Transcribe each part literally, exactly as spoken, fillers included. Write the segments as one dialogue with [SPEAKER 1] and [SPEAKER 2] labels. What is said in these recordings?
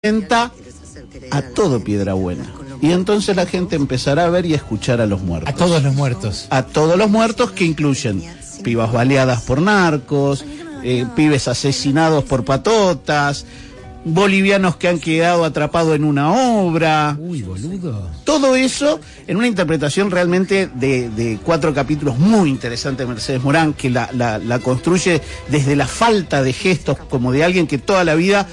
[SPEAKER 1] presenta a todo Piedrabuena. Y entonces la gente empezará a ver y a escuchar a los muertos.
[SPEAKER 2] A todos los muertos.
[SPEAKER 1] A todos los muertos, que incluyen pibas baleadas por narcos, eh, pibes asesinados por patotas, bolivianos que han quedado atrapados en una obra.
[SPEAKER 2] Uy, boludo.
[SPEAKER 1] Todo eso en una interpretación realmente de, de cuatro capítulos muy interesante de Mercedes Morán, que la, la, la construye desde la falta de gestos, como de alguien que toda la vida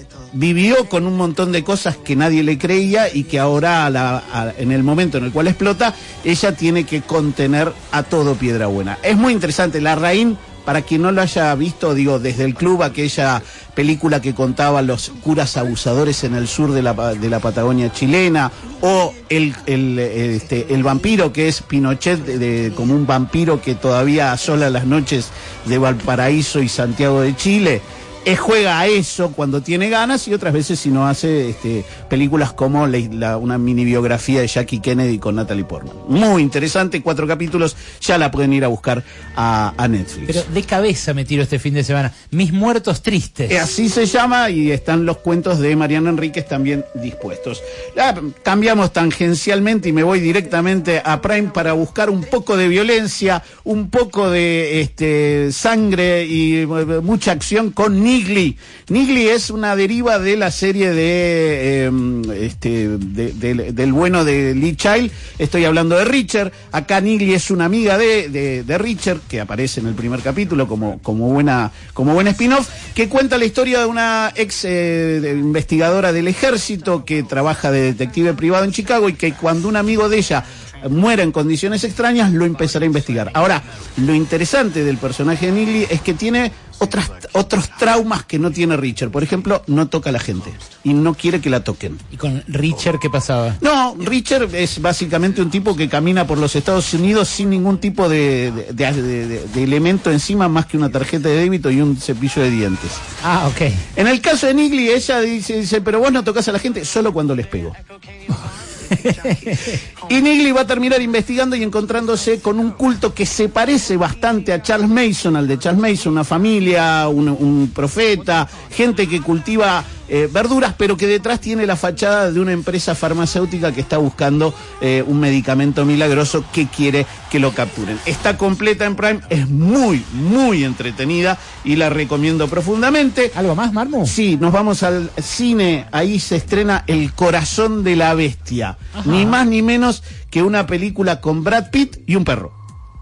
[SPEAKER 1] vivió con un montón de cosas que nadie le creía y que ahora a la, a, en el momento en el cual explota, ella tiene que contener a todo Piedrabuena. Es muy interesante. Larraín, para quien no lo haya visto, digo, desde el club, aquella película que contaba los curas abusadores en el sur de la, de la Patagonia chilena, o el, el, este, el vampiro, que es Pinochet, de, de, como un vampiro que todavía asola las noches de Valparaíso y Santiago de Chile. Eh, juega a eso cuando tiene ganas, y otras veces si no hace este, películas como la, la, una mini biografía de Jackie Kennedy con Natalie Portman. Muy interesante, cuatro capítulos, ya la pueden ir a buscar a, a Netflix.
[SPEAKER 2] Pero de cabeza me tiro este fin de semana. Mis muertos tristes.
[SPEAKER 1] Eh, así se llama, y están los cuentos de Mariana Enríquez también dispuestos. La, cambiamos tangencialmente y me voy directamente a Prime para buscar un poco de violencia, un poco de este, sangre y uh, mucha acción con Nigli. Nigli es una deriva de la serie de, eh, este, de, de del bueno de Lee Child. Estoy hablando de Richard. Acá Nigli es una amiga de, de, de Richard, que aparece en el primer capítulo como, como buena, como buen spin-off, que cuenta la historia de una ex eh, de investigadora del ejército que trabaja de detective privado en Chicago, y que cuando un amigo de ella muera en condiciones extrañas, lo empezará a investigar. Ahora, lo interesante del personaje de Nigli es que tiene otras, otros traumas que no tiene Richard. Por ejemplo, no toca a la gente y no quiere que la toquen.
[SPEAKER 2] ¿Y con Richard qué pasaba?
[SPEAKER 1] No, Richard es básicamente un tipo que camina por los Estados Unidos sin ningún tipo de, de, de, de, de elemento encima, más que una tarjeta de débito y un cepillo de dientes.
[SPEAKER 2] Ah, ok.
[SPEAKER 1] En el caso de Nigli, ella dice, dice, pero vos no tocas a la gente, solo cuando les pego. Y Nigli va a terminar investigando y encontrándose con un culto que se parece bastante a Charles Mason, al de Charles Mason, una familia, un, un profeta, gente que cultiva eh, verduras, pero que detrás tiene la fachada de una empresa farmacéutica que está buscando eh, un medicamento milagroso que quiere que lo capturen. Está completa en Prime, es muy, muy entretenida y la recomiendo profundamente.
[SPEAKER 2] ¿Algo más, Marmu?
[SPEAKER 1] Sí, nos vamos al cine. Ahí se estrena El corazón de la bestia. Ajá. Ni más ni menos que una película con Brad Pitt y un perro.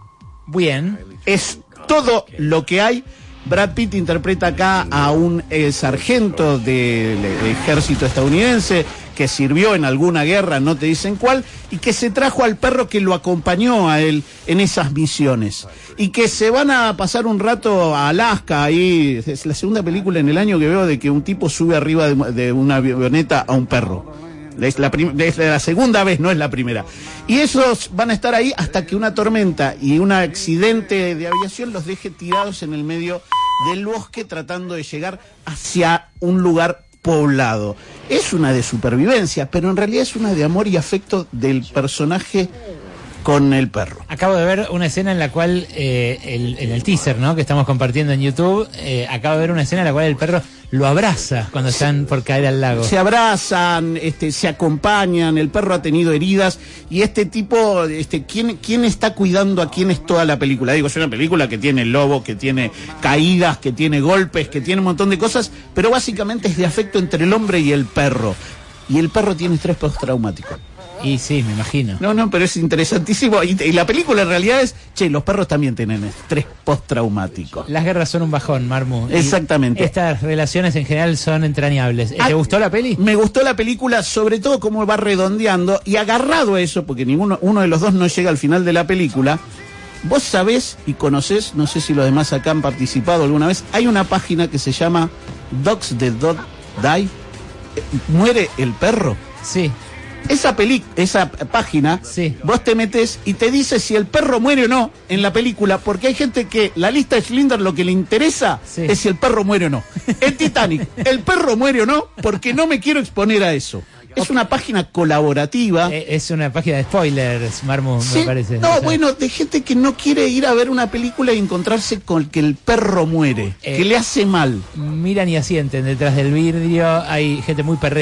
[SPEAKER 2] Bien.
[SPEAKER 1] Es todo lo que hay. Brad Pitt interpreta acá a un eh, sargento del de ejército estadounidense que sirvió en alguna guerra, no te dicen cuál, y que se trajo al perro que lo acompañó a él en esas misiones. Y que se van a pasar un rato a Alaska, ahí es la segunda película en el año que veo de que un tipo sube arriba de, de una avioneta a un perro. Es la, es la segunda vez, no es la primera. Y esos van a estar ahí hasta que una tormenta y un accidente de aviación los deje tirados en el medio del bosque, tratando de llegar hacia un lugar poblado. Es una de supervivencia, pero en realidad es una de amor y afecto del personaje con el perro.
[SPEAKER 2] Acabo de ver una escena en la cual, eh, el, en el teaser, ¿no?, que estamos compartiendo en YouTube, eh, acabo de ver una escena en la cual el perro lo abraza cuando están por caer al lago.
[SPEAKER 1] Se abrazan, este, se acompañan, el perro ha tenido heridas, y este tipo, este, ¿quién, quién está cuidando a quién es toda la película? Digo, es una película que tiene lobo, que tiene caídas, que tiene golpes, que tiene un montón de cosas, pero básicamente es de afecto entre el hombre y el perro. Y el perro tiene estrés postraumático.
[SPEAKER 2] Y sí, me imagino.
[SPEAKER 1] No, no, pero es interesantísimo. Y, y la película en realidad es, che, los perros también tienen estrés postraumático.
[SPEAKER 2] Las guerras son un bajón, Marmu.
[SPEAKER 1] Exactamente.
[SPEAKER 2] Y estas relaciones en general son entrañables. ¿Te
[SPEAKER 1] ah,
[SPEAKER 2] gustó la peli?
[SPEAKER 1] Me gustó la película, sobre todo cómo va redondeando, y agarrado a eso, porque ninguno uno de los dos no llega al final de la película. Vos sabés y conocés, no sé si los demás acá han participado alguna vez, hay una página que se llama Dogs the Dog Die. ¿Muere el perro?
[SPEAKER 2] Sí.
[SPEAKER 1] Esa peli esa página,
[SPEAKER 2] sí,
[SPEAKER 1] vos te metés y te dice si el perro muere o no en la película, porque hay gente que la lista de Schindler lo que le interesa, sí, es si el perro muere o no. En Titanic, el perro muere o no, porque no me quiero exponer a eso. Es una página colaborativa.
[SPEAKER 2] Eh, es una página de spoilers, Marmu,
[SPEAKER 1] ¿sí?
[SPEAKER 2] Me parece.
[SPEAKER 1] No,
[SPEAKER 2] o sea,
[SPEAKER 1] bueno, de gente que no quiere ir a ver una película y encontrarse con que el perro muere, eh, que le hace mal.
[SPEAKER 2] Miran y asienten detrás del vidrio, hay gente muy perrera.